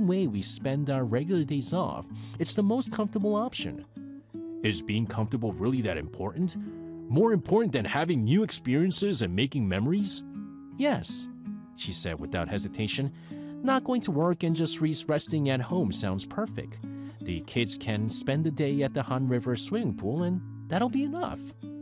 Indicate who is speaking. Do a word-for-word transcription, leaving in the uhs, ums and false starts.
Speaker 1: way we spend our regular days off, it's the most comfortable option. Is being comfortable really that important? More important than having new experiences and making memories? Yes, she said without hesitation. Not going to work and just resting at home sounds perfect. The kids can spend the day at the Han River swimming pool and that'll be enough.